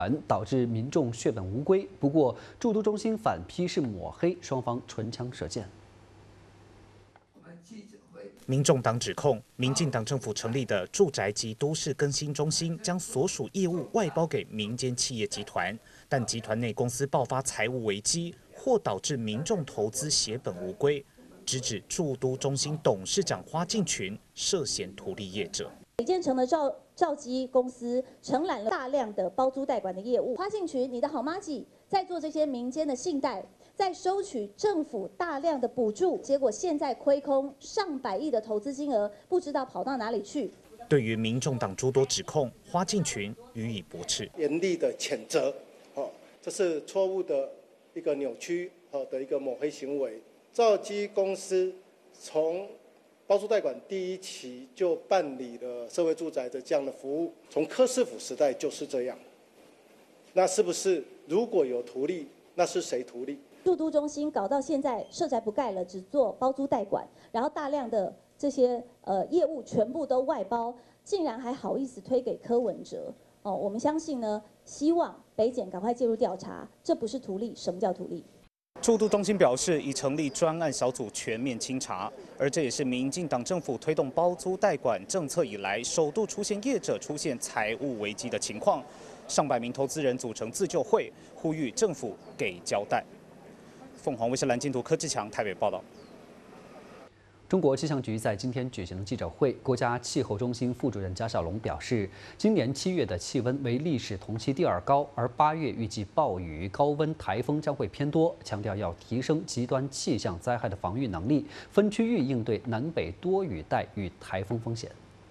导致民众血本无归。不过，驻都中心反批是抹黑，双方唇枪舌剑。 民众党指控，民进党政府成立的住宅及都市更新中心将所属业务外包给民间企业集团，但集团内公司爆发财务危机，或导致民众投资血本无归，直指驻都中心董事长花敬群涉嫌图利业者。 李建成的兆基公司承揽了大量的包租代管的业务，花敬群，你的好妈吉在做这些民间的信贷。 在收取政府大量的补助，结果现在亏空上百亿的投资金额，不知道跑到哪里去。 对于民众党诸多指控，花敬群予以驳斥， 严厉的谴责。这是错误的一个扭曲的一个抹黑行为。兆基公司从包租代管第一期就办理了社会住宅的这样的服务，从柯市府时代就是这样。那是不是如果有图利，那是谁图利？ 驻都中心搞到现在社宅不盖了，只做包租代管，然后大量的这些业务全部都外包，竟然还好意思推给柯文哲哦！我们相信呢，希望北检赶快介入调查，这不是图利，什么叫图利？ 驻都中心表示，已成立专案小组全面清查，而这也是民进党政府推动包租代管政策以来，首度出现业者出现财务危机的情况。上百名投资人组成自救会，呼吁政府给交代。 凤凰卫视蓝金图柯志强台北报道。 中国气象局在今天举行了记者会，国家气候中心副主任加晓龙表示，今年7月的气温为历史同期第2高，而8月预计暴雨、高温、台风将会偏多，强调要提升极端气象灾害的防御能力，分区域应对南北多雨带与台风风险。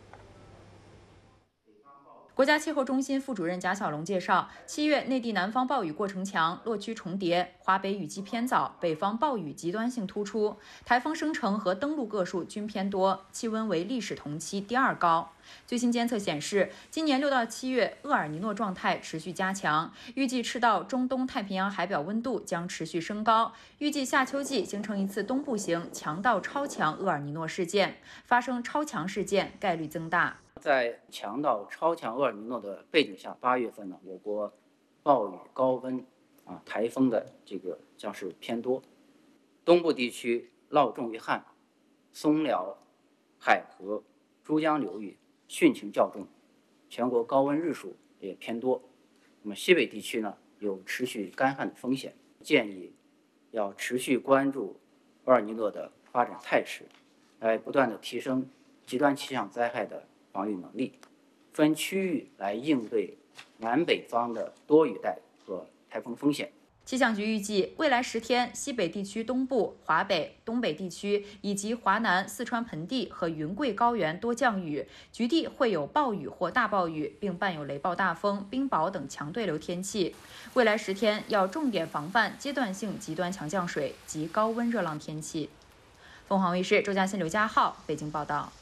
国家气候中心副主任贾晓龙介绍，7月内地南方暴雨过程强，落区重叠，华北雨季偏早，北方暴雨极端性突出，台风生成和登陆个数均偏多，气温为历史同期第2高。最新监测显示，今年6到7月厄尔尼诺状态持续加强，预计赤道、中东太平洋海表温度将持续升高，预计夏秋季形成一次东部型强到超强厄尔尼诺事件，发生超强事件概率增大。 在强到超强厄尔尼诺的背景下，8月份呢，我国暴雨、高温台风的这个将是偏多，东部地区涝重于旱，松辽、海河、珠江流域汛情较重，全国高温日数也偏多。那么西北地区呢，有持续干旱的风险，建议要持续关注厄尔尼诺的发展态势，来不断的提升极端气象灾害的 防御能力，分区域来应对南北方的多雨带和台风风险。 气象局预计，未来10天，西北地区东部、华北、东北地区以及华南、四川盆地和云贵高原多降雨，局地会有暴雨或大暴雨，并伴有雷暴大风、冰雹等强对流天气。未来10天要重点防范阶段性极端强降水及高温热浪天气。凤凰卫视周嘉欣、刘家浩北京报道。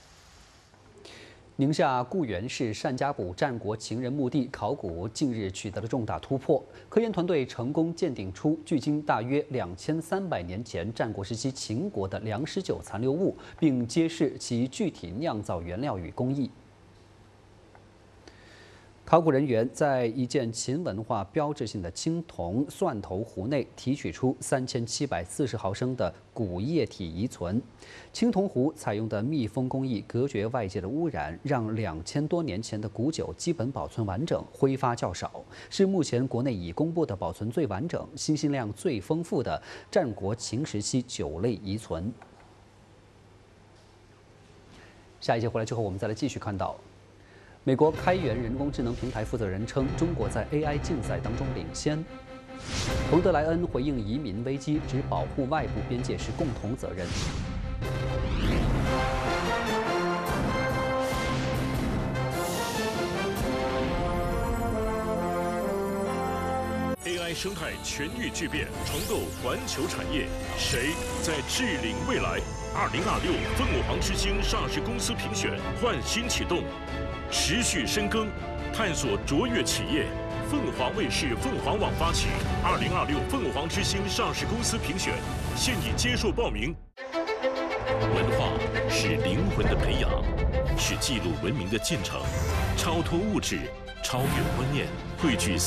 宁夏固原市单家堡战国秦人墓地考古近日取得了重大突破，科研团队成功鉴定出距今大约2300年前战国时期秦国的粮食酒残留物，并揭示其具体酿造原料与工艺。 考古人员在一件秦文化标志性的青铜蒜头壶内提取出3740毫升的古液体遗存。青铜壶采用的密封工艺隔绝外界的污染，让2000多年前的古酒基本保存完整，挥发较少，是目前国内已公布的保存最完整、信息量最丰富的战国秦时期酒类遗存。下一节回来之后，我们再来继续看到。 美国开源人工智能平台负责人称，中国在 AI 竞赛当中领先。冯德莱恩回应移民危机，指保护外部边界是共同责任。 AI 生态全域巨变，重构环球产业，谁在智领未来？2026凤凰之星上市公司评选换新启动。 持续深耕，探索卓越企业。凤凰卫视、凤凰网发起2026凤凰之星上市公司评选，现已接受报名。文化是灵魂的培养， 是记录文明的进程，超脱物质，超越观念，汇聚